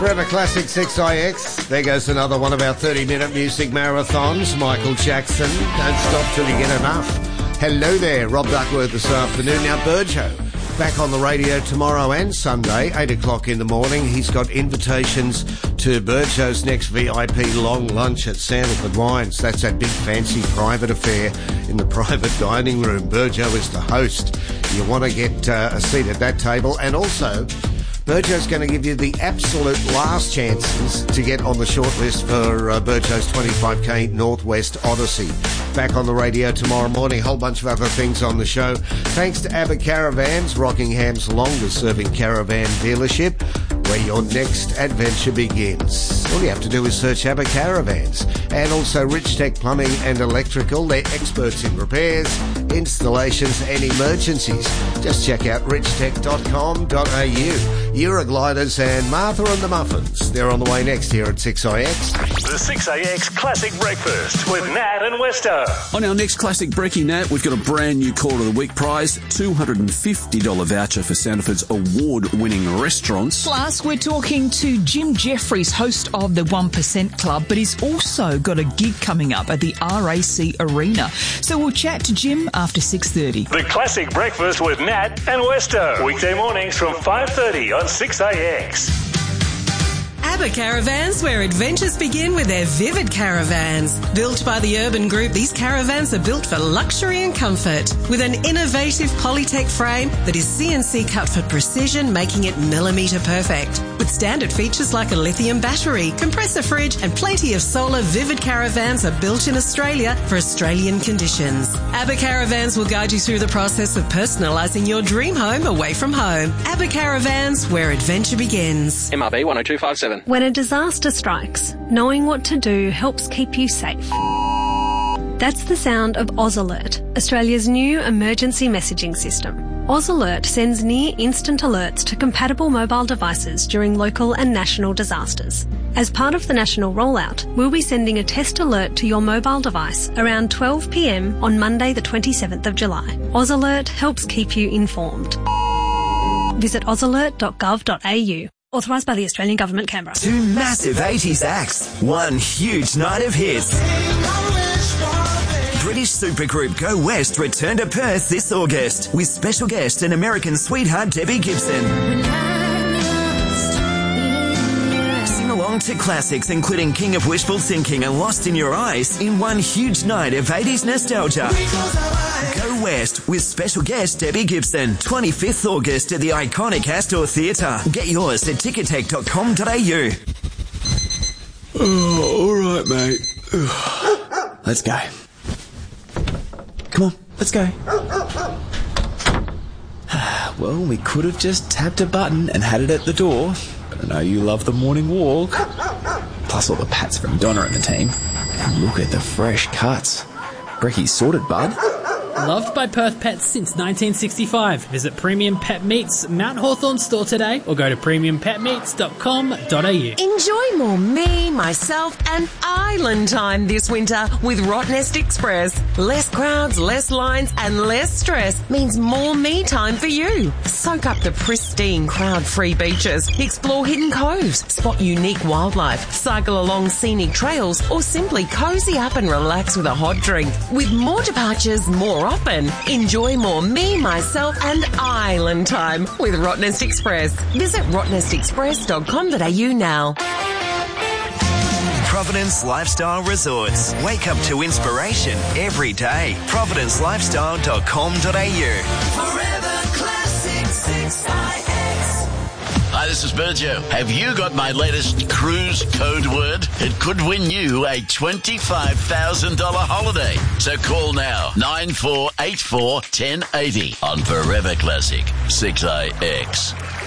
Forever Classic 6IX. There goes another one of our 30-minute music marathons. Michael Jackson, Don't Stop Till You Get Enough. Hello there, Rob Duckworth this afternoon. Now, Burjo, back on the radio tomorrow and Sunday, 8 o'clock in the morning. He's got invitations to Burjo's next VIP long lunch at Sandalford Wines. That's that big fancy private affair in the private dining room. Burjo is the host. You want to get a seat at that table. And also, Burjo's going to give you the absolute last chances to get on the shortlist for Burjo's 25k Northwest Odyssey. Back on the radio tomorrow morning. A whole bunch of other things on the show. Thanks to ABBA Caravans, Rockingham's longest-serving caravan dealership, where your next adventure begins. All you have to do is search ABBA Caravans. And also Rich Tech Plumbing and Electrical. They're experts in repairs, installations and emergencies. Just check out richtech.com.au. Eurogliders and Martha and the Muffins. They're on the way next here at 6IX. The 6AX Classic Breakfast with Nat and Westo. On our next Classic Brekkie, Nat, we've got a brand new Call of the Week prize, $250 voucher for Sandalford's award-winning restaurants. Plus, we're talking to Jim Jeffries, host of the 1% Club, but he's also got a gig coming up at the RAC Arena. So we'll chat to Jim after 6:30. The Classic Breakfast with Nat and Westo. Weekday mornings from 5:30 on 6AX. ABBA Caravans, where adventures begin with their Vivid Caravans. Built by the Urban Group, these caravans are built for luxury and comfort. With an innovative Polytech frame that is CNC cut for precision, making it millimetre perfect. With standard features like a lithium battery, compressor fridge and plenty of solar, Vivid Caravans are built in Australia for Australian conditions. ABBA Caravans will guide you through the process of personalising your dream home away from home. ABBA Caravans, where adventure begins. MRB 10257. When a disaster strikes, knowing what to do helps keep you safe. That's the sound of Oz Alert, Australia's new emergency messaging system. Oz Alert sends near-instant alerts to compatible mobile devices during local and national disasters. As part of the national rollout, we'll be sending a test alert to your mobile device around 12 p.m. on Monday the 27th of July. Oz Alert helps keep you informed. Visit ozalert.gov.au. Authorised by the Australian Government, Canberra. Two massive 80s acts, one huge night of hits. British supergroup Go West return to Perth this August with special guest and American sweetheart Debbie Gibson. Sing along to classics including King of Wishful Thinking and Lost in Your Eyes in one huge night of 80s nostalgia. Go West with special guest Debbie Gibson, 25th August at the iconic Astor Theatre. Get yours at ticketek.com.au. Oh, all right, mate. Let's go. Come on, let's go. Well, we could have just tapped a button and had it at the door, but I know you love the morning walk. Plus all the pats from Donna and the team. And look at the fresh cuts. Brekkie's sorted, bud. Loved by Perth pets since 1965. Visit Premium Pet Meats Mount Hawthorn store today or go to premiumpetmeats.com.au. Enjoy more me, myself and island time this winter with Rottnest Express. Less crowds, less lines and less stress means more me time for you. Soak up the pristine crowd-free beaches, explore hidden coves, spot unique wildlife, cycle along scenic trails or simply cozy up and relax with a hot drink. With more departures, more often. Enjoy more me, myself and island time with Rottnest Express. Visit rottnestexpress.com.au now. Providence Lifestyle Resorts. Wake up to inspiration every day. providencelifestyle.com.au. Forever Classic 6IX. Hi, this is Burjo. Have you got my latest cruise code word? It could win you a $25,000 holiday. So call now, 9484 1080 on Forever Classic 6IX.